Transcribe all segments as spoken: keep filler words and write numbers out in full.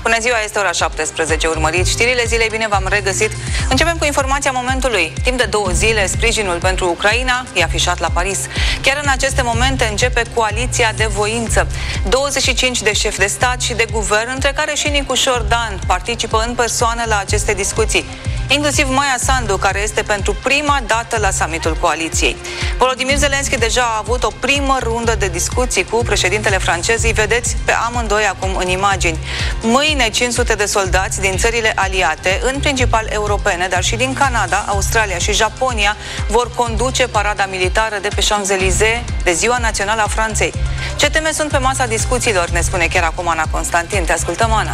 Bună ziua, este ora șaptesprezece. Urmăriți știrile zilei, bine v-am regăsit. Începem cu informația momentului. Timp de două zile, sprijinul pentru Ucraina e afișat la Paris. Chiar în aceste momente începe coaliția de voință. douăzeci și cinci de șefi de stat și de guvern, între care și Nicușor Dan, participă în persoană la aceste discuții. Inclusiv Maia Sandu, care este pentru prima dată la summitul coaliției. Volodymyr Zelensky deja a avut o primă rundă de discuții cu președintele francez. Îi vedeți pe amândoi acum în imagini. Mâine, cinci sute de soldați din țările aliate, în principal europene, dar și din Canada, Australia și Japonia, vor conduce parada militară de pe Champs-Élysées de Ziua Națională a Franței. Ce teme sunt pe masa discuțiilor, ne spune chiar acum Ana Constantin. Te ascultăm, Ana.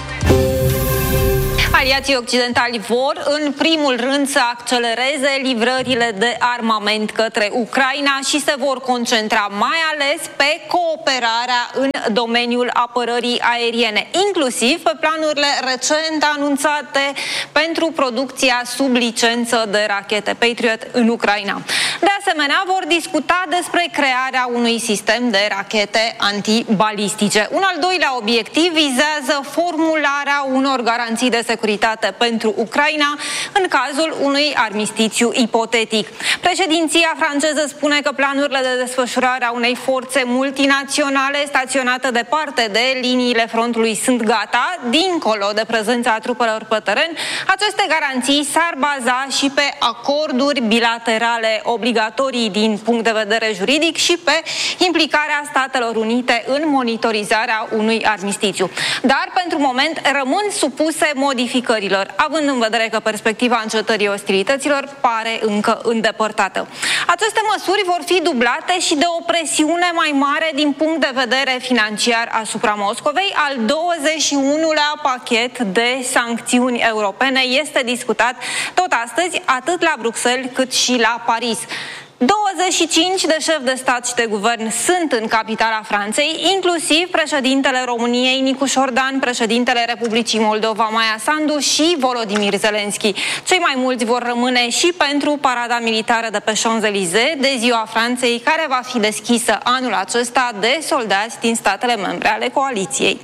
Aliații occidentali vor, în primul rând, să accelereze livrările de armament către Ucraina și se vor concentra mai ales pe cooperarea în domeniul apărării aeriene, inclusiv pe planurile recent anunțate pentru producția sub licență de rachete Patriot în Ucraina. De asemenea, vor discuta despre crearea unui sistem de rachete antibalistice. Un al doilea obiectiv vizează formularea unor garanții de securitate pentru Ucraina în cazul unui armistițiu ipotetic. Președinția franceză spune că planurile de desfășurare a unei forțe multinaționale staționate departe de liniile frontului sunt gata, dincolo de prezența trupelor pe teren. Aceste garanții s-ar baza și pe acorduri bilaterale obligatorii din punct de vedere juridic și pe implicarea Statelor Unite în monitorizarea unui armistițiu. Dar, pentru moment, rămân supuse modificărilor, având în vedere că perspectiva încetării ostilităților pare încă îndepărtată. Aceste măsuri vor fi dublate și de o presiune mai mare din punct de vedere financiar asupra Moscovei. Al douăzeci și unulea pachet de sancțiuni europene este discutat tot astăzi, atât la Bruxelles cât și la Paris. douăzeci și cinci de șefi de stat și de guvern sunt în capitala Franței, inclusiv președintele României Nicușor Dan, președintele Republicii Moldova Maia Sandu și Volodymyr Zelensky. Cei mai mulți vor rămâne și pentru parada militară de pe Champs-Élysées de Ziua Franței, care va fi deschisă anul acesta de soldați din statele membre ale coaliției.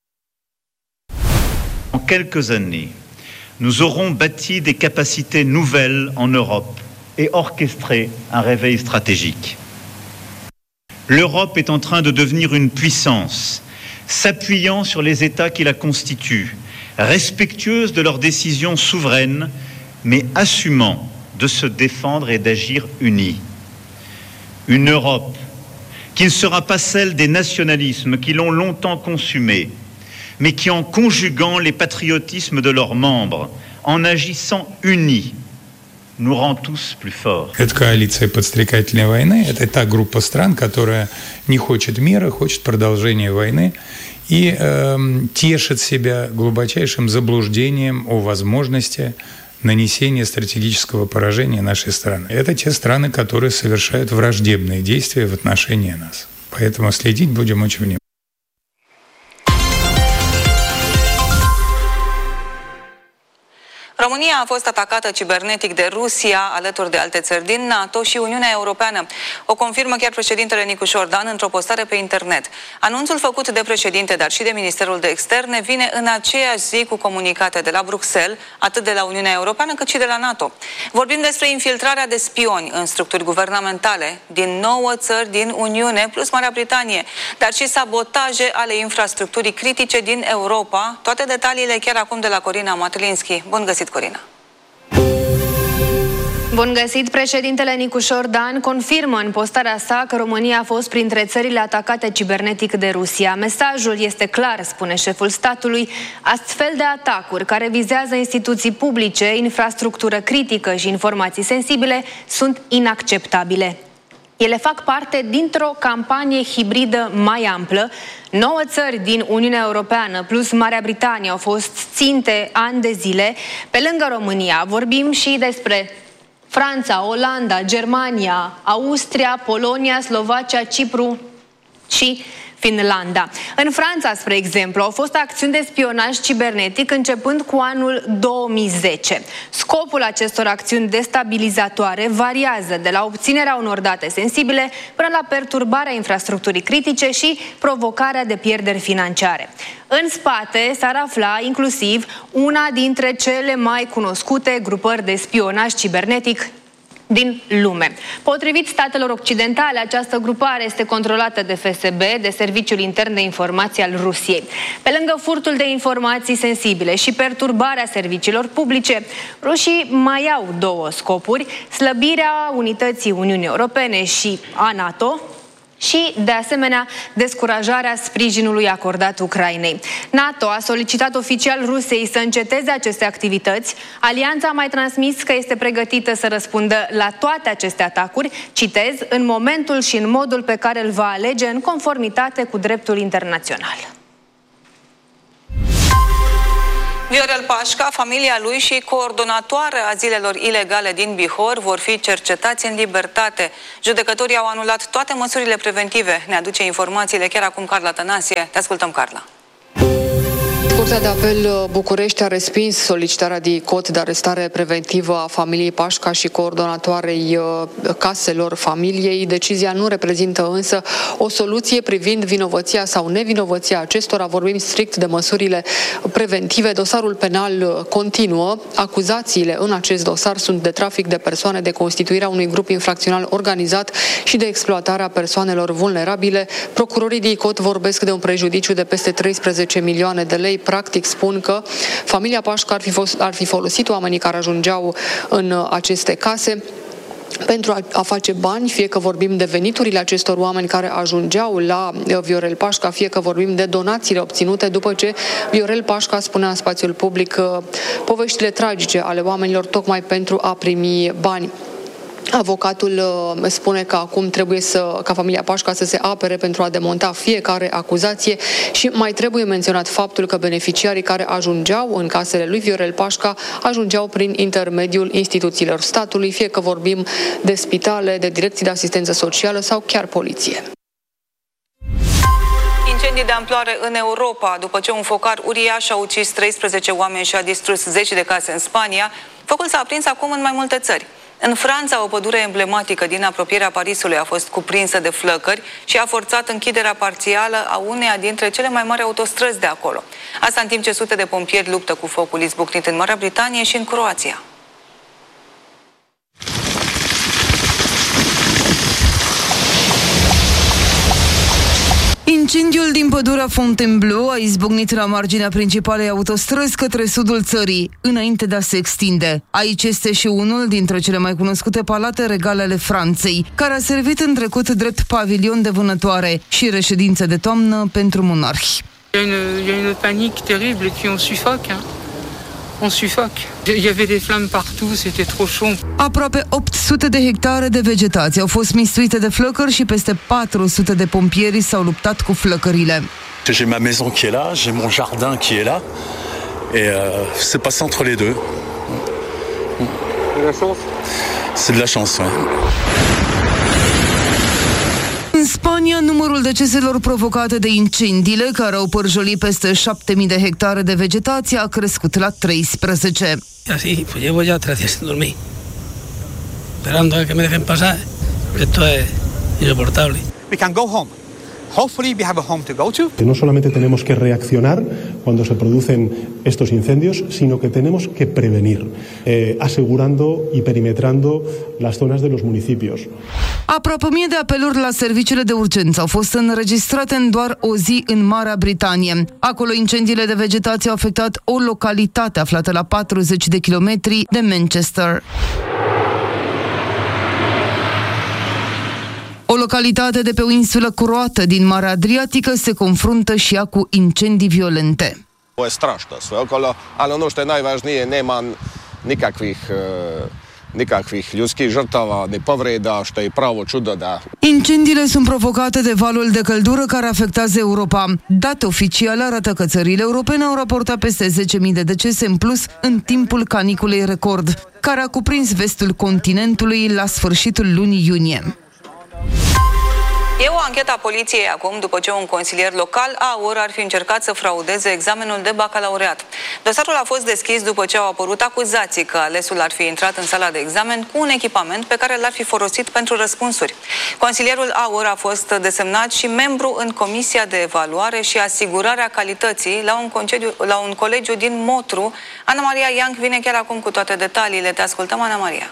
En quelques années, nous aurons bâti des capacités nouvelles en Europe et orchestrer un réveil stratégique. L'Europe est en train de devenir une puissance, s'appuyant sur les États qui la constituent, respectueuse de leurs décisions souveraines, mais assumant de se défendre et d'agir unis. Une Europe qui ne sera pas celle des nationalismes qui l'ont longtemps consumée, mais qui, en conjuguant les patriotismes de leurs membres, en agissant unis, nous rend tous plus forts. Это коалиция подстрекательной войны, это та группа стран, которая не хочет мира, хочет продолжения войны и э, тешит себя глубочайшим заблуждением о возможности нанесения стратегического поражения нашей страны. Это те страны, которые совершают враждебные действия в отношении нас. Поэтому следить будем очень внимательно. România a fost atacată cibernetic de Rusia, alături de alte țări din NATO și Uniunea Europeană. O confirmă chiar președintele Nicușor Dan într-o postare pe internet. Anunțul făcut de președinte, dar și de Ministerul de Externe, vine în aceeași zi cu comunicate de la Bruxelles, atât de la Uniunea Europeană cât și de la NATO. Vorbim despre infiltrarea de spioni în structuri guvernamentale din nouă țări din Uniune, plus Marea Britanie, dar și sabotaje ale infrastructurii critice din Europa. Toate detaliile chiar acum de la Corina Matlinski. Bun găsit, Corina! Bun găsit! Președintele Nicușor Dan confirmă în postarea sa că România a fost printre țările atacate cibernetic de Rusia. Mesajul este clar, spune șeful statului. Astfel de atacuri care vizează instituții publice, infrastructură critică și informații sensibile sunt inacceptabile. Ele fac parte dintr-o campanie hibridă mai amplă. Nouă țări din Uniunea Europeană plus Marea Britanie au fost ținte ani de zile. Pe lângă România vorbim și despre Franța, Olanda, Germania, Austria, Polonia, Slovacia, Cipru și Finlanda. În Franța, spre exemplu, au fost acțiuni de spionaj cibernetic începând cu anul două mii zece. Scopul acestor acțiuni destabilizatoare variază de la obținerea unor date sensibile până la perturbarea infrastructurii critice și provocarea de pierderi financiare. În spate s-ar afla inclusiv una dintre cele mai cunoscute grupări de spionaj cibernetic din lume. Potrivit statelor occidentale, această grupare este controlată de F S B, de Serviciul Intern de Informații al Rusiei. Pe lângă furtul de informații sensibile și perturbarea serviciilor publice, rușii mai au două scopuri: slăbirea unității Uniunii Europene și a NATO și, de asemenea, descurajarea sprijinului acordat Ucrainei. NATO a solicitat oficial Rusiei să înceteze aceste activități. Alianța a mai transmis că este pregătită să răspundă la toate aceste atacuri, citez, în momentul și în modul pe care îl va alege în conformitate cu dreptul internațional. Viorel Pașca, familia lui și coordonatoare a zilelor ilegale din Bihor vor fi cercetați în libertate. Judecătorii au anulat toate măsurile preventive. Ne aduce informațiile chiar acum Carla Tănase. Te ascultăm, Carla. Curtea de Apel București a respins solicitarea de cod de arestare preventivă a familiei Pașca și coordonatoarei caselor familiei. Decizia nu reprezintă însă o soluție privind vinovăția sau nevinovăția acestora. Vorbim strict de măsurile preventive. Dosarul penal continuă. Acuzațiile în acest dosar sunt de trafic de persoane, de constituirea unui grup infracțional organizat și de exploatarea persoanelor vulnerabile. Procurorii de I C O T vorbesc de un prejudiciu de peste treisprezece milioane de lei. Practic spun că familia Pașca ar fi, fost, ar fi folosit oamenii care ajungeau în aceste case pentru a, a face bani, fie că vorbim de veniturile acestor oameni care ajungeau la Viorel Pașca, fie că vorbim de donațiile obținute după ce Viorel Pașca spunea în spațiul public poveștile tragice ale oamenilor tocmai pentru a primi bani. Avocatul spune că acum trebuie să, ca familia Pașca să se apere pentru a demonta fiecare acuzație și mai trebuie menționat faptul că beneficiarii care ajungeau în casele lui Viorel Pașca ajungeau prin intermediul instituțiilor statului, fie că vorbim de spitale, de direcții de asistență socială sau chiar poliție. Incendii de amploare în Europa. După ce un focar uriaș a ucis treisprezece oameni și a distrus zeci de case în Spania, focul s-a aprins acum în mai multe țări. În Franța, o pădure emblematică din apropierea Parisului a fost cuprinsă de flăcări și a forțat închiderea parțială a uneia dintre cele mai mari autostrăzi de acolo. Asta în timp ce sute de pompieri luptă cu focul izbucnit în Marea Britanie și în Croația. Incendiul din pădurea Fontainebleau a izbucnit la marginea principalei autostrăzi către sudul țării, înainte de a se extinde. Aici este și unul dintre cele mai cunoscute palate regale ale Franței, care a servit în trecut drept pavilion de vânătoare și reședință de toamnă pentru monarhi. Il y a une panique terrible et puis on suffoque, hein. On suffoque. Il y avait des flammes partout, c'était trop chaud. Aproape opt sute de hectare de vegetație au fost mistuite de flăcări și peste patru sute de pompieri s-au luptat cu flăcările. J'ai ma maison qui est là, j'ai mon jardin qui est là et euh, c'est passé entre les deux. De la chance. C'est de la chance, ouais. În Spania, numărul deceselor provocate de incendiile care au părjolit peste șapte mii de hectare de vegetație a crescut la treisprezece. Así, pues llevo ya tres días sin dormir, esperando a que me dejen pasar. Esto es insoportable. We can go home. Hopefully we have a home to go to. No solamente tenemos que reaccionar cuando se producen estos incendios, sino que tenemos que prevenir, eh, asegurando y perimetrando las zonas de los municipios. Aproape mie de apeluri la serviciile de urgență au fost înregistrate în doar o zi în Marea Britanie. Acolo incendiile de vegetație au afectat o localitate aflată la patruzeci de kilometri de Manchester. O localitate de pe o insulă croată din Marea Adriatică se confruntă și ea cu incendii violente. Ovo je strašno sve okolo, ali ono što je najvažnije, nema nikakvih nikakvih ljudskih žrtava ni povreda, što je pravo čudo da... Incendiile sunt provocate de valul de căldură care afectează Europa. Date oficiale arată că țările europene au raportat peste zece mii de decese în plus în timpul caniculei record, care a cuprins vestul continentului la sfârșitul lunii iunie. E o anchetă a poliției acum, după ce un consilier local AUR ar fi încercat să fraudeze examenul de bacalaureat. Dosarul a fost deschis după ce au apărut acuzații că alesul ar fi intrat în sala de examen cu un echipament pe care l-ar fi folosit pentru răspunsuri. Consilierul AUR a fost desemnat și membru în Comisia de Evaluare și Asigurarea Calității la un, concediu, la un colegiu din Motru. Ana Maria Ianc vine chiar acum cu toate detaliile. Te ascultăm, Ana Maria.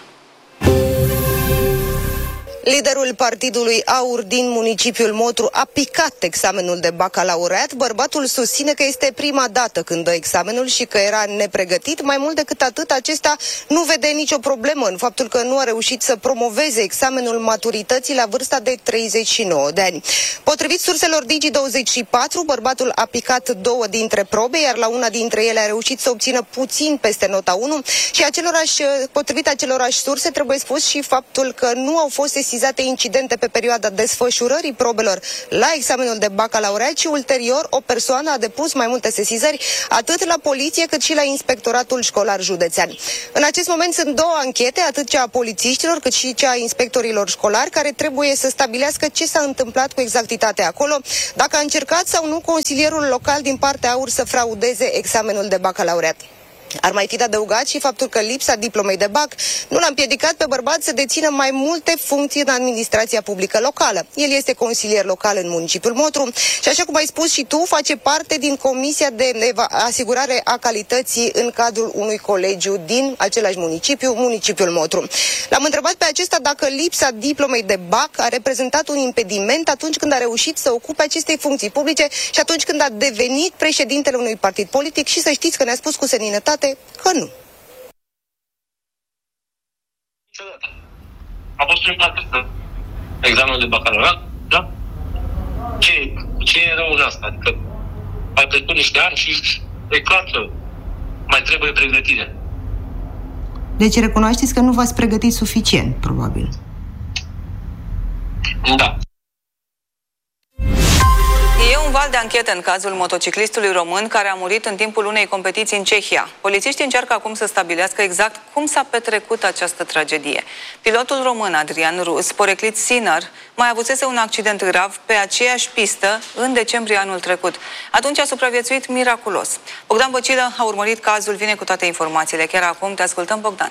Liderul partidului AUR din municipiul Motru a picat examenul de bacalaureat. Bărbatul susține că este prima dată când dă examenul și că era nepregătit. Mai mult decât atât, acesta nu vede nicio problemă în faptul că nu a reușit să promoveze examenul maturității la vârsta de treizeci și nouă de ani. Potrivit surselor Digi douăzeci și patru, bărbatul a picat două dintre probe, iar la una dintre ele a reușit să obțină puțin peste nota unu și acelorași, potrivit acelorași surse, trebuie spus și faptul că nu au fost sesizate incidente pe perioada desfășurării probelor la examenul de bacalaureat și ulterior o persoană a depus mai multe sesizări atât la poliție cât și la inspectoratul școlar județean. În acest moment sunt două anchete, atât cea a polițiștilor cât și cea a inspectorilor școlari, care trebuie să stabilească ce s-a întâmplat cu exactitate acolo, dacă a încercat sau nu consilierul local din partea AUR să fraudeze examenul de bacalaureat. Ar mai fi de adăugat și faptul că lipsa diplomei de bac nu l-a împiedicat pe bărbat să dețină mai multe funcții în administrația publică locală. El este consilier local în municipiul Motru și, așa cum ai spus și tu, face parte din Comisia de Asigurare a Calității în cadrul unui colegiu din același municipiu, municipiul Motru. L-am întrebat pe acesta dacă lipsa diplomei de bac a reprezentat un impediment atunci când a reușit să ocupe aceste funcții publice și atunci când a devenit președintele unui partid politic, și să știți că ne-a spus cu seninătate că nu. A fost prima dată examenul de bacalaureat, da? Ce, ce e rău în asta? Adică ai trecut niște ani și e clar că mai trebuie pregătire. Deci recunoașteți că nu v-ați pregătit suficient, probabil. Da. E un val de anchete în cazul motociclistului român care a murit în timpul unei competiții în Cehia. Polițiștii încearcă acum să stabilească exact cum s-a petrecut această tragedie. Pilotul român Adrian Rus, poreclit Sinner, mai avusese un accident grav pe aceeași pistă în decembrie anul trecut. Atunci a supraviețuit miraculos. Bogdan Băcilă a urmărit cazul, vine cu toate informațiile. Chiar acum te ascultăm, Bogdan.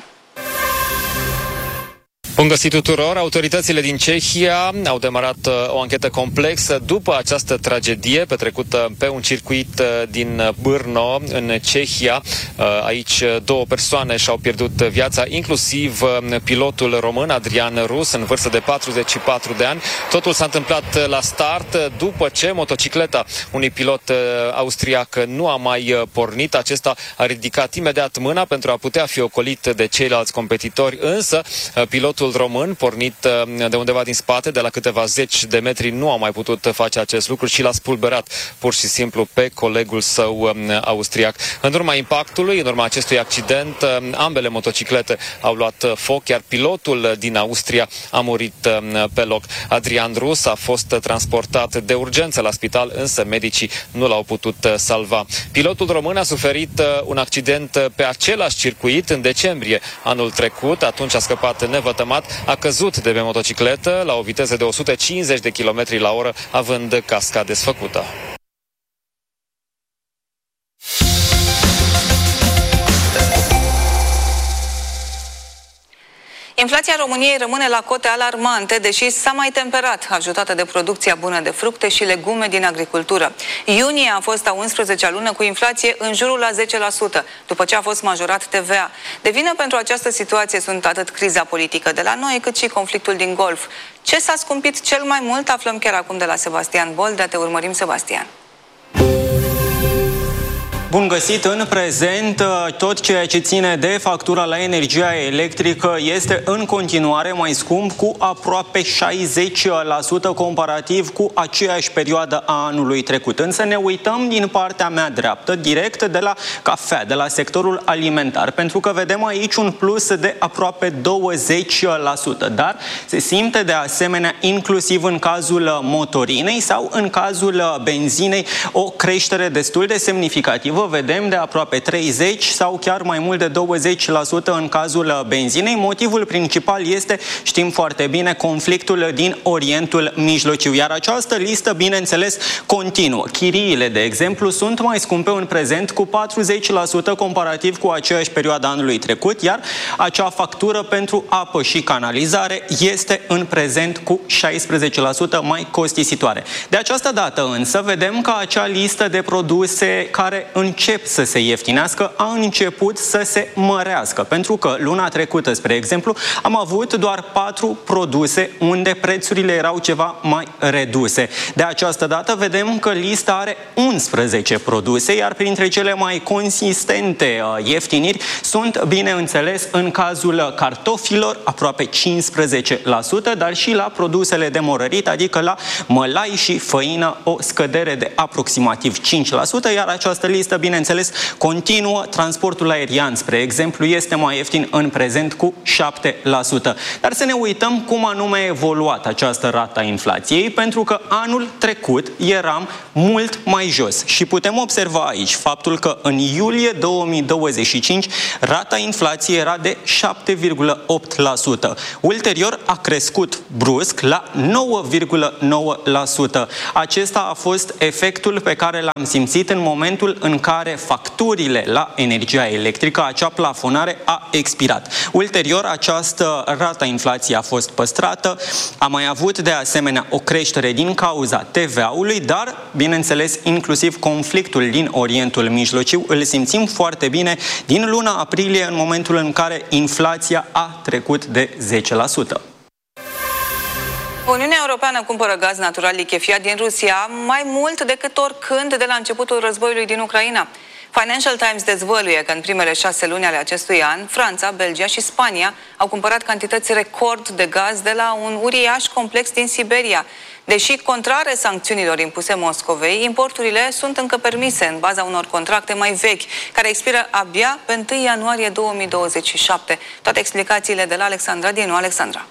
Bun găsit tuturor! Autoritățile din Cehia au demarat uh, o anchetă complexă după această tragedie petrecută pe un circuit uh, din Brno, în Cehia. Uh, aici două persoane și-au pierdut viața, inclusiv uh, pilotul român Adrian Rus, în vârstă de patruzeci și patru de ani. Totul s-a întâmplat la start după ce motocicleta unui pilot uh, austriac nu a mai uh, pornit. Acesta a ridicat imediat mâna pentru a putea fi ocolit de ceilalți competitori, însă uh, pilotul român, pornit de undeva din spate, de la câteva zeci de metri, nu a mai putut face acest lucru și l-a spulberat pur și simplu pe colegul său austriac. În urma impactului, în urma acestui accident, ambele motociclete au luat foc, iar pilotul din Austria a murit pe loc. Adrian Rus a fost transportat de urgență la spital, însă medicii nu l-au putut salva. Pilotul român a suferit un accident pe același circuit în decembrie anul trecut, atunci a scăpat nevătămat, a căzut de pe motocicletă la o viteză de o sută cincizeci de kilometri la oră, având casca desfăcută. Inflația României rămâne la cote alarmante, deși s-a mai temperat, ajutată de producția bună de fructe și legume din agricultură. Iunie a fost a unsprezecea lună cu inflație în jurul la zece la sută, după ce a fost majorat T V A. De vină pentru această situație sunt atât criza politică de la noi, cât și conflictul din Golf. Ce s-a scumpit cel mai mult aflăm chiar acum de la Sebastian Boldea. Te urmărim, Sebastian. Bun găsit! În prezent, tot ceea ce ține de factura la energia electrică este în continuare mai scump cu aproape șaizeci la sută comparativ cu aceeași perioadă a anului trecut. Însă ne uităm din partea mea dreaptă, direct de la cafea, de la sectorul alimentar, pentru că vedem aici un plus de aproape douăzeci la sută, dar se simte de asemenea inclusiv în cazul motorinei sau în cazul benzinei o creștere destul de semnificativă alternativă vedem de aproape treizeci sau chiar mai mult de douăzeci la sută în cazul benzinei. Motivul principal este, știm foarte bine, conflictul din Orientul Mijlociu. Iar această listă, bineînțeles, continuă. Chiriile, de exemplu, sunt mai scumpe în prezent cu patruzeci la sută comparativ cu aceeași perioadă anului trecut, iar acea factură pentru apă și canalizare este în prezent cu șaisprezece la sută mai costisitoare. De această dată însă vedem că acea listă de produse care încep să se ieftinească a început să se mărească, pentru că luna trecută, spre exemplu, am avut doar patru produse unde prețurile erau ceva mai reduse. De această dată vedem că lista are unsprezece produse, iar printre cele mai consistente ieftiniri sunt, bineînțeles, în cazul cartofilor, aproape cincisprezece la sută, dar și la produsele de morărit, adică la mălai și făină, o scădere de aproximativ cinci la sută, iar această listă, bineînțeles, continuă. Transportul aerian, spre exemplu, este mai ieftin în prezent cu șapte la sută. Dar să ne uităm cum anume a evoluat această rată a inflației, pentru că anul trecut eram mult mai jos și putem observa aici faptul că în iulie două mii douăzeci și cinci rata inflației era de șapte virgulă opt la sută. Ulterior a crescut brusc la nouă virgulă nouă la sută. Acesta a fost efectul pe care l-am simțit în momentul în care facturile la energia electrică, acea plafonare, a expirat. Ulterior, această rată a inflației a fost păstrată, a mai avut de asemenea o creștere din cauza T V A-ului, dar, bineînțeles, inclusiv conflictul din Orientul Mijlociu îl simțim foarte bine din luna aprilie, în momentul în care inflația a trecut de zece la sută. Uniunea Europeană cumpără gaz natural lichefiat din Rusia mai mult decât oricând de la începutul războiului din Ucraina. Financial Times dezvăluie că în primele șase luni ale acestui an, Franța, Belgia și Spania au cumpărat cantități record de gaz de la un uriaș complex din Siberia. Deși contrare sancțiunilor impuse Moscovei, importurile sunt încă permise în baza unor contracte mai vechi, care expiră abia pe întâi ianuarie două mii douăzeci și șapte. Toate explicațiile de la Alexandra Dinu. Alexandra.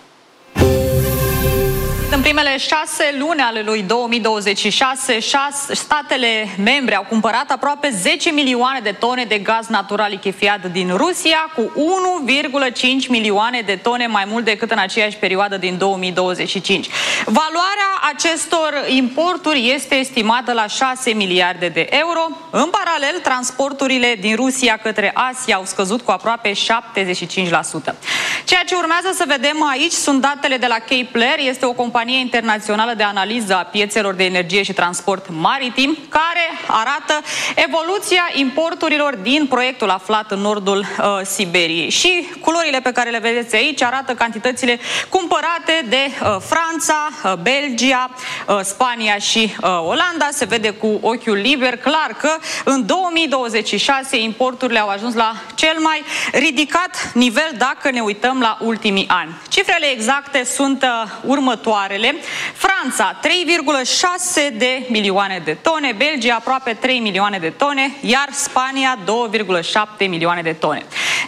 În primele șase luni ale lui două mii douăzeci și șase, șase, statele membre au cumpărat aproape zece milioane de tone de gaz natural lichefiat din Rusia, cu unu virgulă cinci milioane de tone mai mult decât în aceeași perioadă din două mii douăzeci și cinci. Valoarea acestor importuri este estimată la șase miliarde de euro. În paralel, transporturile din Rusia către Asia au scăzut cu aproape șaptezeci și cinci la sută. Ceea ce urmează să vedem aici sunt datele de la Kepler, este o companie internațională de analiză a piețelor de energie și transport maritim, care arată evoluția importurilor din proiectul aflat în nordul uh, Siberiei. Și culorile pe care le vedeți aici arată cantitățile cumpărate de uh, Franța, uh, Belgia, uh, Spania și uh, Olanda. Se vede cu ochiul liber clar că în două mii douăzeci și șase importurile au ajuns la cel mai ridicat nivel dacă ne uităm la ultimii ani. Cifrele exacte sunt uh, următoare. Franța, trei virgulă șase de milioane de tone, Belgia aproape trei milioane de tone, iar Spania două virgulă șapte milioane de tone.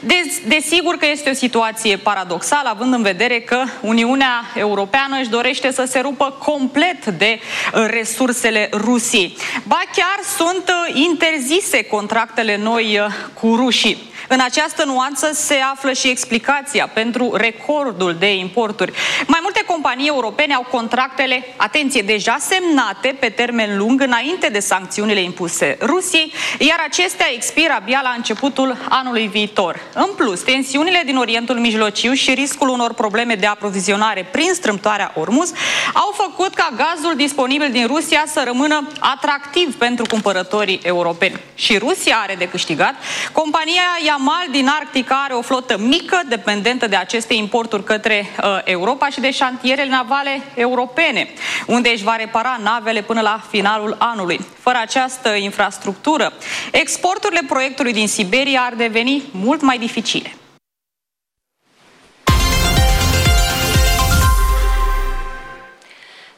Desigur că este o situație paradoxală, având în vedere că Uniunea Europeană își dorește să se rupă complet de resursele Rusiei. Ba chiar sunt interzise contractele noi cu rușii. În această nuanță se află și explicația pentru recordul de importuri. Mai multe companii europene au contractele, atenție, deja semnate pe termen lung înainte de sancțiunile impuse Rusiei, iar acestea expiră abia la începutul anului viitor. În plus, tensiunile din Orientul Mijlociu și riscul unor probleme de aprovizionare prin strâmtoarea Ormuz au făcut ca gazul disponibil din Rusia să rămână atractiv pentru cumpărătorii europeni. Și Rusia are de câștigat. Compania Yamal din Arctica are o flotă mică, dependentă de aceste importuri către uh, Europa și de șantierele navale europene, unde își va repara navele până la finalul anului. Fără această infrastructură, exporturile proiectului din Siberia ar deveni mult mai dificile.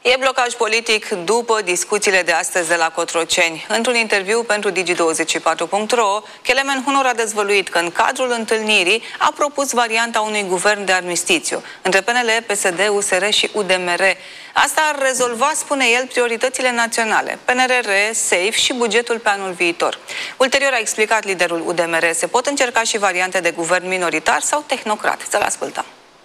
E blocaj politic după discuțiile de astăzi de la Cotroceni. Într-un interviu pentru Digi douăzeci și patru punct ro, Kelemen Hunor a dezvăluit că în cadrul întâlnirii a propus varianta unui guvern de armistițiu între P N L, P S D, U S R și U D M R. Asta ar rezolva, spune el, prioritățile naționale, P N R R, SAFE și bugetul pe anul viitor. Ulterior a explicat liderul U D M R, se pot încerca și variante de guvern minoritar sau tehnocrat. Să-l ascultăm.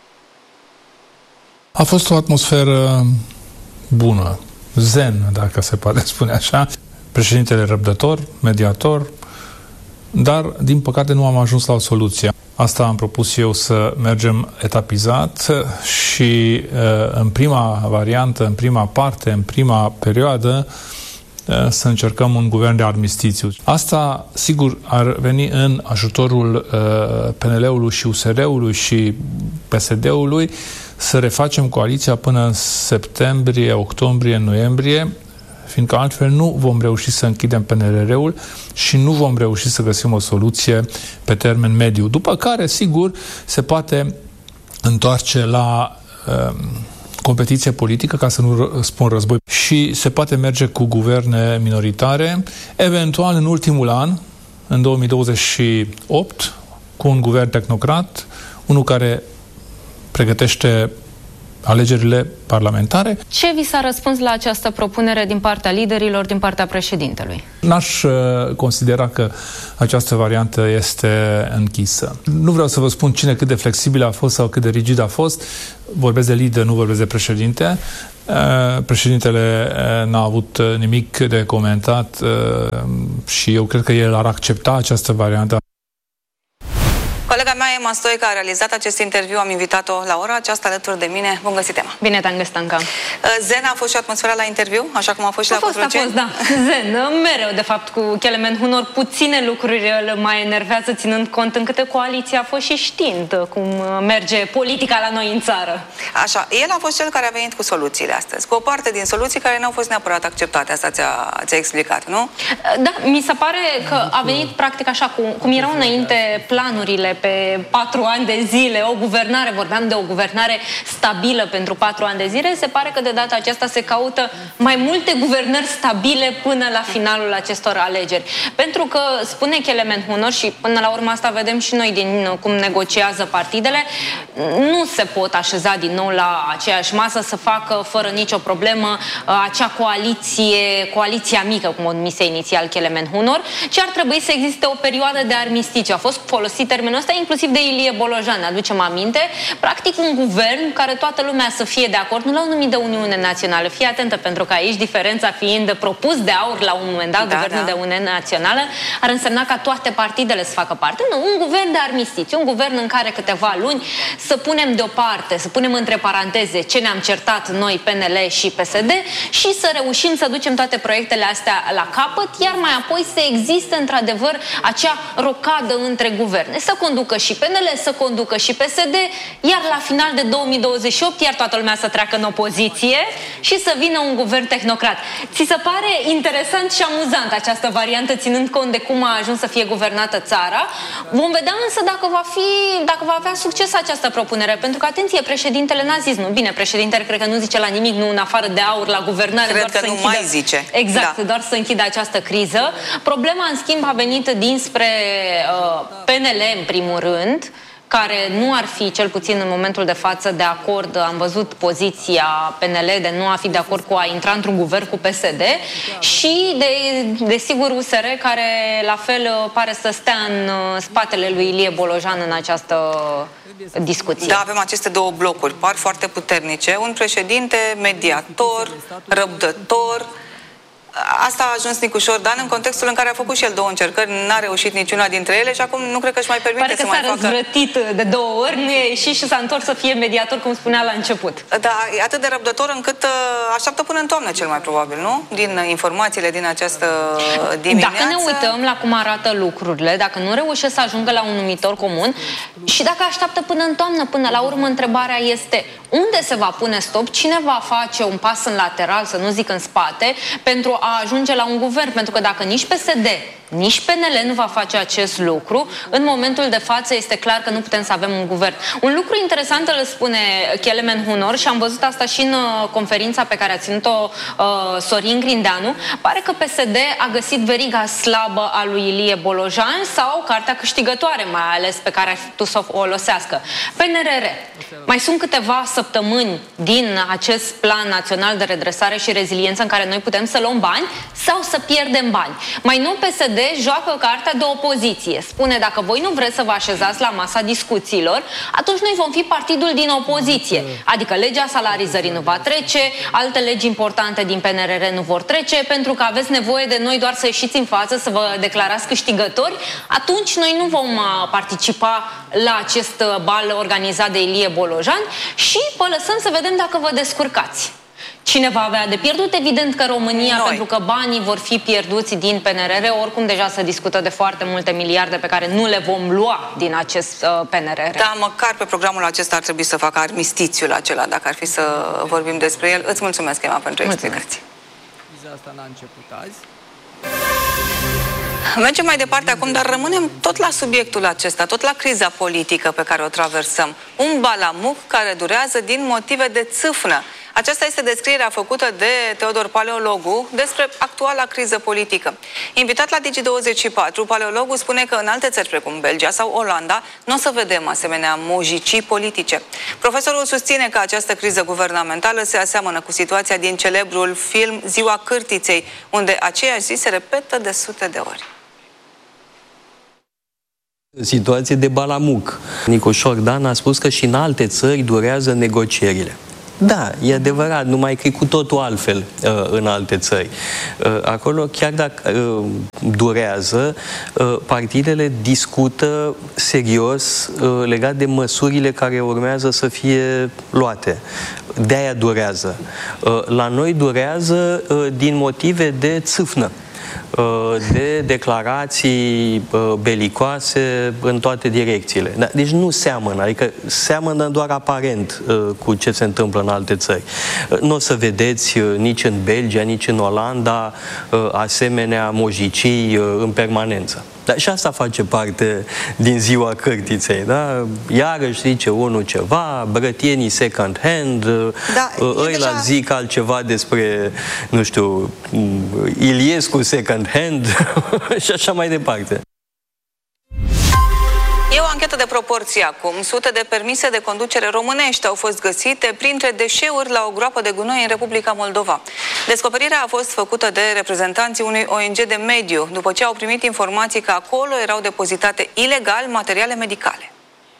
A fost o atmosferă bună, zen, dacă se poate spune așa. Președintele răbdător, mediator, dar, din păcate, nu am ajuns la o soluție. Asta am propus eu, să mergem etapizat și în prima variantă, în prima parte, în prima perioadă, să încercăm un guvern de armistițiu. Asta, sigur, ar veni în ajutorul P N L-ului și U S R-ului și P S D-ului să refacem coaliția până în septembrie, octombrie, noiembrie, fiindcă altfel nu vom reuși să închidem P N R R-ul și nu vom reuși să găsim o soluție pe termen mediu. După care, sigur, se poate întoarce la uh, competiție politică, ca să nu spun război, și se poate merge cu guverne minoritare, eventual în ultimul an, în două mii douăzeci și opt, cu un guvern tehnocrat, unul care pregătește alegerile parlamentare. Ce vi s-a răspuns la această propunere din partea liderilor, din partea președintelui? N-aș considera că această variantă este închisă. Nu vreau să vă spun cine cât de flexibil a fost sau cât de rigid a fost. Vorbesc de lider, nu vorbesc de președinte. Președintele n-a avut nimic de comentat și eu cred că el ar accepta această variantă. Colega mea, Emma Stoica, a realizat acest interviu, am invitat-o la ora aceasta alături de mine. Bun găsit, Emma. Bine te-am găsit, Anca. Zen a fost și atmosfera la interviu, așa cum a fost și a la fost, Cotroceni? A fost, da. Zen, mereu, de fapt, cu Kelemen Hunor, puține lucruri îl mai enervează, ținând cont în câte coaliție a fost și știind cum merge politica la noi în țară. Așa, el a fost cel care a venit cu soluțiile astăzi, cu o parte din soluții care n-au fost neapărat acceptate, asta ți-a, ți-a explicat, nu? Da, mi se pare că a venit practic așa, cum, cum erau înainte planurile pe patru ani de zile, o guvernare, vorbeam de o guvernare stabilă pentru patru ani de zile, se pare că de data aceasta se caută mai multe guvernări stabile până la finalul acestor alegeri. Pentru că, spune Kelemen Hunor, și până la urmă asta vedem și noi din cum negociază partidele, nu se pot așeza din nou la aceeași masă să facă fără nicio problemă acea coaliție, coaliția mică, cum o numise inițial Kelemen Hunor, ci ar trebui să existe o perioadă de armistițiu. A fost folosit termenul ăsta inclusiv de Ilie Bolojan, ne aducem aminte, practic un guvern care toată lumea să fie de acord, nu l-au numit de Uniune Națională. Fii atentă, pentru că aici diferența fiind propus de aur la un moment dat, da, guvernul da. de Uniune Națională, ar însemna ca toate partidele să facă parte. Nu, un guvern de armistițiu, un guvern în care câteva luni să punem deoparte, să punem între paranteze ce ne-am certat noi, P N L și P S D, și să reușim să ducem toate proiectele astea la capăt, iar mai apoi să existe într-adevăr acea rocadă între guverne. Să conducă și P N L, să conducă și P S D, iar la final de două mii douăzeci și opt, iar toată lumea să treacă în opoziție și să vină un guvern tehnocrat. Ți se pare interesant și amuzant această variantă, ținând cont de cum a ajuns să fie guvernată țara? Vom vedea însă dacă va, fi, dacă va avea succes această propunere, pentru că, atenție, președintele n-a zis nu. Bine, președintele cred că nu zice la nimic, nu în afară de aur la guvernare. Cred doar că să nu închidă... mai zice. Exact, da. doar să închidă această criză. Problema, în schimb, a venit dinspre uh, P N L, în primul rând, care nu ar fi, cel puțin în momentul de față, de acord. Am văzut poziția P N L de nu a fi de acord cu a intra într-un guvern cu P S D și, de, desigur, U S R, care la fel pare să stea în spatele lui Ilie Bolojan în această discuție. Da, avem aceste două blocuri, par foarte puternice. Un președinte mediator, răbdător. Asta a ajuns Nicu Șordan în contextul în care a făcut și el două încercări, n-a reușit niciuna dintre ele și acum nu cred că își mai permite Pare să mai facă... Pare că s-a răzvrătit de două ori, nu e ieșit și s-a întors să fie mediator, cum spunea la început. Da, e atât de răbdător încât uh, așteaptă până în toamnă cel mai probabil, nu? Din uh, informațiile din această dimineață. Dacă ne uităm la cum arată lucrurile, dacă nu reușesc să ajungă la un numitor comun și dacă așteaptă până în toamnă, până la urmă întrebarea este unde se va pune stop, cine va face un pas în lateral, să nu zic în spate, pentru a ajunge la un guvern, pentru că dacă nici P S D Nici P N L nu va face acest lucru. În momentul de față este clar că nu putem să avem un guvern. Un lucru interesant îl spune Kelemen Hunor și am văzut asta și în uh, conferința pe care a ținut-o uh, Sorin Grindeanu. Pare că P S D a găsit veriga slabă a lui Ilie Bolojan sau cartea câștigătoare, mai ales pe care ar fi putut să o folosească. P N R R. Mai sunt câteva săptămâni din acest plan național de redresare și reziliență în care noi putem să luăm bani sau să pierdem bani. Mai nou P S D joacă cartea de opoziție. Spune, dacă voi nu vreți să vă așezați la masa discuțiilor, atunci noi vom fi partidul din opoziție. Adică legea salarizării nu va trece, alte legi importante din P N R R nu vor trece, pentru că aveți nevoie de noi doar să ieșiți în față, să vă declarați câștigători, atunci noi nu vom participa la acest bal organizat de Ilie Bolojan și vă lăsăm să vedem dacă vă descurcați. Cine va avea de pierdut? Evident că România, Noi. pentru că banii vor fi pierduți din P N R R, oricum deja se discută de foarte multe miliarde pe care nu le vom lua din acest uh, P N R R. Da, măcar pe programul acesta ar trebui să facă armistițiul acela, dacă ar fi să vorbim despre el. Îți mulțumesc, Emma, pentru explicații. Asta n-a început azi. Mergem mai departe acum, dar rămânem tot la subiectul acesta, tot la criza politică pe care o traversăm. Un balamuc care durează din motive de țâfnă. Aceasta este descrierea făcută de Teodor Paleologu despre actuala criză politică. Invitat la Digi douăzeci și patru, Paleologu spune că în alte țări precum Belgia sau Olanda nu o să vedem asemenea mojicii politice. Profesorul susține că această criză guvernamentală se aseamănă cu situația din celebrul film Ziua Cârtiței, unde aceeași zi se repetă de sute de ori. Situație de balamuc. Nicu Șordan a spus că și în alte țări durează negocierile. Da, e adevărat, numai că e cu totul altfel uh, în alte țări. Uh, acolo, chiar dacă uh, durează, uh, partidele discută serios uh, legat de măsurile care urmează să fie luate. De-aia durează. Uh, la noi durează uh, din motive de țâfnă, de declarații belicoase în toate direcțiile. Deci nu seamănă, adică seamănă doar aparent cu ce se întâmplă în alte țări. Nu o să vedeți nici în Belgia, nici în Olanda asemenea mojicii în permanență. Dar și asta face parte din Ziua Cârtiței, da? Iarăși zice unul ceva, brătienii second hand, da, ăila deja... zic altceva despre, nu știu, Iliescu second hand și așa mai departe. E o anchetă de proporție acum. Sute de permise de conducere românești au fost găsite printre deșeuri la o groapă de gunoi în Republica Moldova. Descoperirea a fost făcută de reprezentanții unui O N G de mediu, după ce au primit informații că acolo erau depozitate ilegal materiale medicale.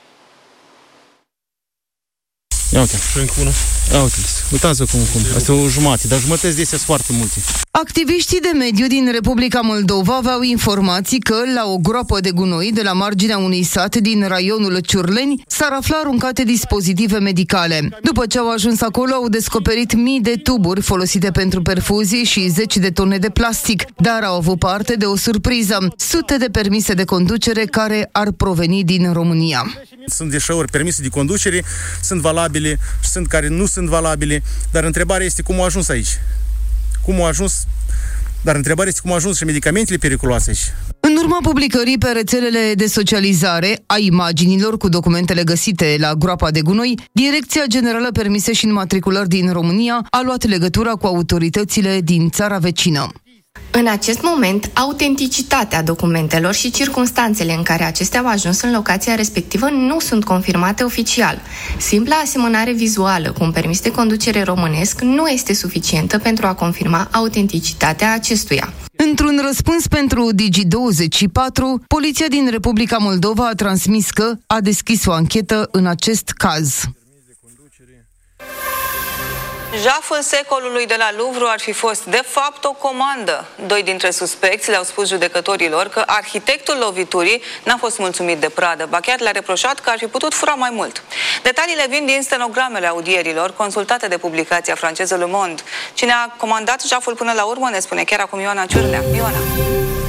Ia uite, și încă una. Ia uite, uitați-vă cum, cum. Asta e o jumătate, dar jumătăți de astea sunt foarte multe. Activiștii de mediu din Republica Moldova aveau informații că la o groapă de gunoi de la marginea unui sat din raionul Ciurleni s-ar afla aruncate dispozitive medicale. După ce au ajuns acolo, au descoperit mii de tuburi folosite pentru perfuzii și zeci de tone de plastic, dar au avut parte de o surpriză: sute de permise de conducere care ar proveni din România. Sunt deșeuri, permise de conducere, sunt valabile, sunt care nu sunt valabile, dar întrebarea este cum au ajuns aici. Cum au ajuns, dar întrebarea este cum au ajuns și medicamentele periculoase aici. În urma publicării pe rețelele de socializare a imaginilor cu documentele găsite la groapa de gunoi, Direcția Generală Permise și Înmatriculări din România a luat legătura cu autoritățile din țara vecină. În acest moment, autenticitatea documentelor și circumstanțele în care acestea au ajuns în locația respectivă nu sunt confirmate oficial. Simpla asemănare vizuală cu un permis de conducere românesc nu este suficientă pentru a confirma autenticitatea acestuia. Într-un răspuns pentru Digi douăzeci și patru, Poliția din Republica Moldova a transmis că a deschis o anchetă în acest caz. Jaful secolului de la Louvre ar fi fost, de fapt, o comandă. Doi dintre suspecți le-au spus judecătorilor că arhitectul loviturii n-a fost mulțumit de pradă, ba chiar le-a reproșat că ar fi putut fura mai mult. Detaliile vin din stenogramele audierilor consultate de publicația franceză Le Monde. Cine a comandat jaful până la urmă ne spune chiar acum Ioana Ciurnea. Ioana.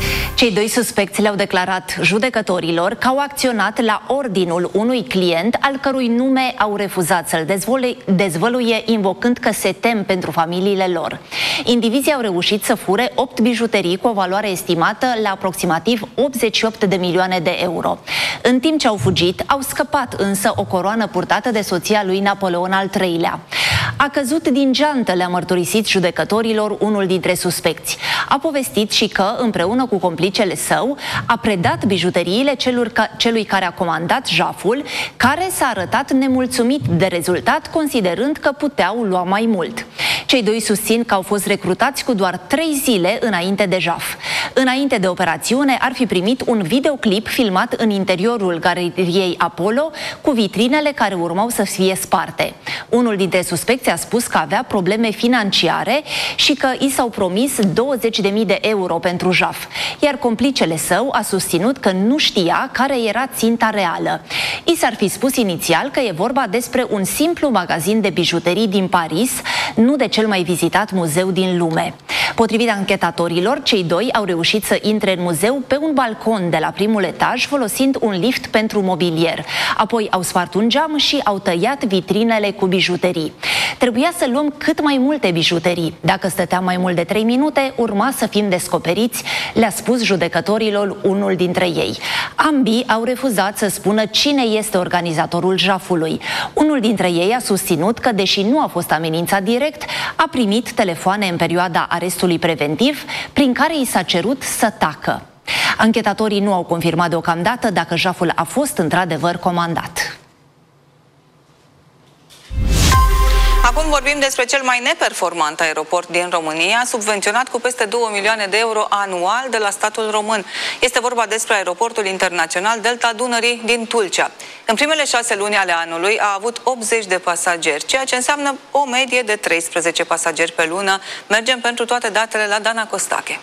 Cei doi suspecți le-au declarat judecătorilor că au acționat la ordinul unui client al cărui nume au refuzat să-l dezvăluie, dezvăluie, invocând că se tem pentru familiile lor. Indivizii au reușit să fure opt bijuterii cu o valoare estimată la aproximativ optzeci și opt de milioane de euro. În timp ce au fugit, au scăpat însă o coroană purtată de soția lui Napoleon al treilea. A căzut din geantă, le-a mărturisit judecătorilor unul dintre suspecți. A povestit și că, împreună cu complicele său, a predat bijuteriile celor ca, celui care a comandat jaful, care s-a arătat nemulțumit de rezultat, considerând că puteau lua mai mult. Cei doi susțin că au fost recrutați cu doar trei zile înainte de jaf. Înainte de operațiune, ar fi primit un videoclip filmat în interiorul galeriei Apollo, cu vitrinele care urmau să fie sparte. Unul dintre suspecți a spus că avea probleme financiare și că i s-au promis douăzeci de mii de euro pentru jaf, iar complicele său a susținut că nu știa care era ținta reală. I s-ar fi spus inițial că e vorba despre un simplu magazin de bijuterii din Paris, nu de cel mai vizitat muzeu din lume. Potrivit anchetatorilor, cei doi au reușit să intre în muzeu pe un balcon de la primul etaj, folosind un lift pentru mobilier. Apoi au spart un geam și au tăiat vitrinele cu bijuterii. Trebuia să luăm cât mai multe bijuterii. Dacă stăteam mai mult de trei minute, urma să fim descoperiți, le-a spus judecătorilor unul dintre ei. Ambii au refuzat să spună cine este organizatorul jafului. Unul dintre ei a susținut că, deși nu a fost amenințat direct, a primit telefoane în perioada arestului preventiv, prin care i s-a cerut să tacă. Anchetatorii nu au confirmat deocamdată dacă jaful a fost într-adevăr comandat. Acum vorbim despre cel mai neperformant aeroport din România, subvenționat cu peste două milioane de euro anual de la statul român. Este vorba despre aeroportul internațional Delta Dunării din Tulcea. În primele șase luni ale anului a avut optzeci de pasageri, ceea ce înseamnă o medie de treisprezece pasageri pe lună. Mergem pentru toate datele la Dana Costache.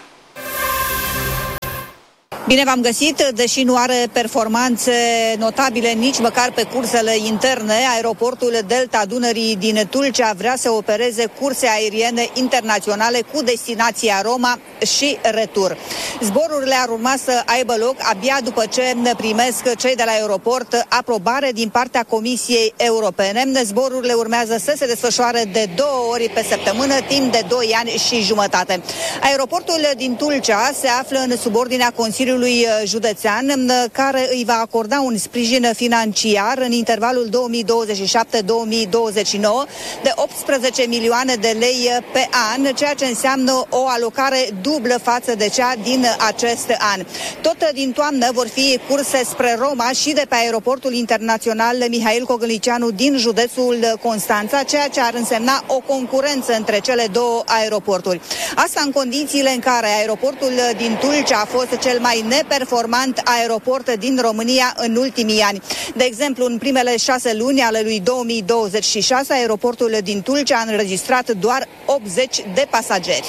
Bine v-am găsit, deși nu are performanțe notabile nici măcar pe cursele interne, aeroportul Delta Dunării din Tulcea vrea să opereze curse aeriene internaționale cu destinația Roma și retur. Zborurile ar urma să aibă loc abia după ce primesc cei de la aeroport aprobare din partea Comisiei Europene. Zborurile urmează să se desfășoare de două ori pe săptămână, timp de doi ani și jumătate. Aeroportul din Tulcea se află în subordinea Consiliului Județean, care îi va acorda un sprijin financiar în intervalul două mii douăzeci și șapte două mii douăzeci și nouă de optsprezece milioane de lei pe an, ceea ce înseamnă o alocare dublă față de cea din acest an. Tot din toamnă vor fi curse spre Roma și de pe aeroportul internațional Mihail Cogălnicianu din județul Constanța, ceea ce ar însemna o concurență între cele două aeroporturi. Asta în condițiile în care aeroportul din Tulcea a fost cel mai neperformant aeroport din România în ultimii ani. De exemplu, în primele șase luni ale lui două mii douăzeci și șase, aeroportul din Tulcea a înregistrat doar optzeci de pasageri.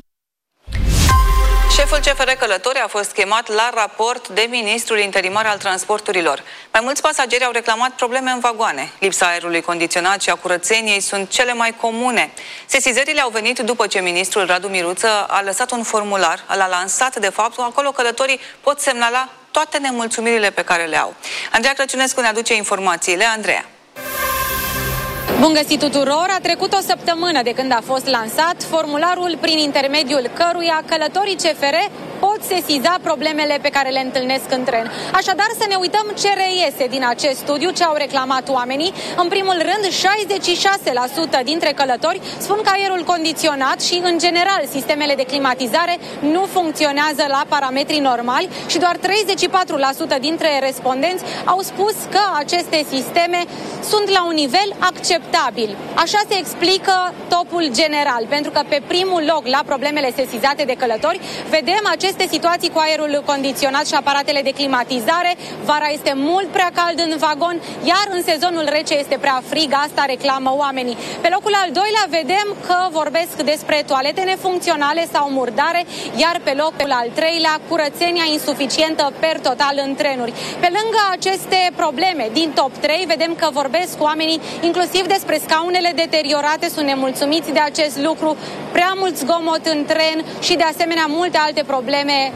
Șeful C F R Călători a fost chemat la raport de ministrul interimar al transporturilor. Mai mulți pasageri au reclamat probleme în vagoane. Lipsa aerului condiționat și a curățeniei sunt cele mai comune. Sesizările au venit după ce ministrul Radu Miruță a lăsat un formular, l-a lansat de fapt, acolo călătorii pot semnala toate nemulțumirile pe care le au. Andreea Crăciunescu ne aduce informațiile. Andreea. Bun găsit tuturor! A trecut o săptămână de când a fost lansat formularul prin intermediul căruia călătorii C F R pot sesiza problemele pe care le întâlnesc în tren. Așadar, să ne uităm ce reiese din acest studiu, ce au reclamat oamenii. În primul rând, șaizeci și șase la sută dintre călători spun că aerul condiționat și, în general, sistemele de climatizare nu funcționează la parametrii normali și doar treizeci și patru la sută dintre respondenți au spus că aceste sisteme sunt la un nivel acceptabil. Așa se explică topul general, pentru că pe primul loc la problemele sesizate de călători vedem aceste situații cu aerul condiționat și aparatele de climatizare. Vara este mult prea cald în vagon, iar în sezonul rece este prea frig, asta reclamă oamenii. Pe locul al doilea vedem că vorbesc despre toalete nefuncționale sau murdare, iar pe locul al treilea curățenia insuficientă per total în trenuri. Pe lângă aceste probleme din top trei vedem că vorbesc cu oamenii inclusiv despre scaunele deteriorate, sunt nemulțumiți de acest lucru, prea mult zgomot în tren și de asemenea multe alte probleme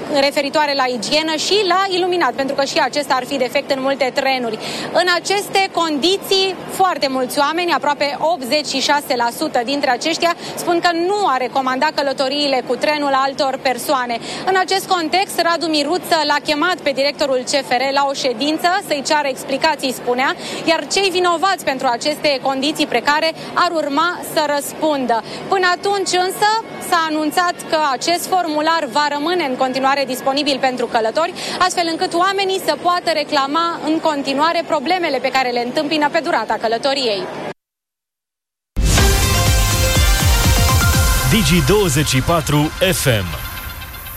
referitoare la igienă și la iluminat, pentru că și acesta ar fi defect în multe trenuri. În aceste condiții, foarte mulți oameni, aproape optzeci și șase la sută dintre aceștia, spun că nu ar recomanda călătoriile cu trenul altor persoane. În acest context, Radu Miruță l-a chemat pe directorul C F R la o ședință să-i ceară explicații, spunea, iar cei vinovați pentru aceste condiții precare ar urma să răspundă. Până atunci însă s-a anunțat că acest formular va rămâne în continuare disponibil pentru călători, astfel încât oamenii să poată reclama în continuare problemele pe care le întâmpină pe durata călătoriei. Digi douăzeci și patru F M